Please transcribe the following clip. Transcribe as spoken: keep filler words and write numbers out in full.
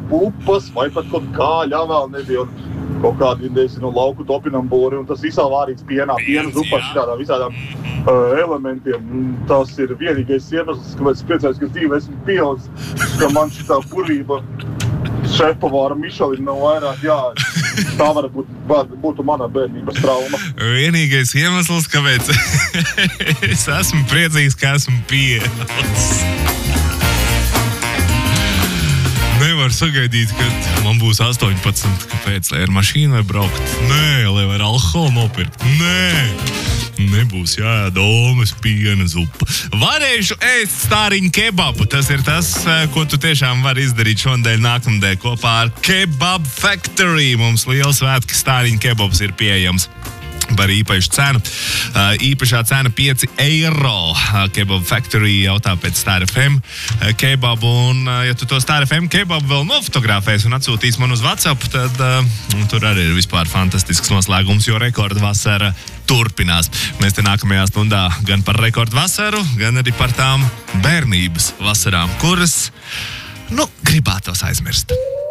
pupas, vai pat kaut kāļā vēl nebija. Un kaut kādi, nezinu, lauku topinambūri, un tas visā vārīts pienā, piena zupā, šitādā visādām uh, elementiem. Tas ir vienīgais iemesls, kāpēc es priecājos, ka dzīvē esmu pieaudzis, ka man šitā burvība šefpavāra Mišelina nav vairāk, jā. Tā varbūt būtu mana bērnības trauma. Vienīgais iemesls, kāpēc es esmu priecīgs, ka esmu pieaudzis. Nevar sagaidīt, ka man būs astoņpadsmit, kāpēc, lai ar mašīnu var braukt. Nē, lai var alkoholu nopirkt. Nē, nebūs jāēd omes piena zupa. Varēšu ēst stāriņu kebabu. Tas ir tas, ko tu tiešām vari izdarīt šonadēļ, nākamdēļ kopā ar Kebab Factory. Mums liels svētki stāriņu kebabs ir pieejams par īpašu cenu. Uh, īpašā cena pieci eiro. Uh, Kebab Factory jautā pēc Star F M uh, kebabu, un uh, ja tu to Star F M kebabu vēl nofotografēs un atsūtīs man uz WhatsApp, tad uh, tur arī ir vispār fantastisks noslēgums, jo rekordu vasara turpinās. Mēs te nākamajā stundā gan par rekordu vasaru, gan arī par tām bērnības vasarām, kuras, nu, gribētos aizmirst.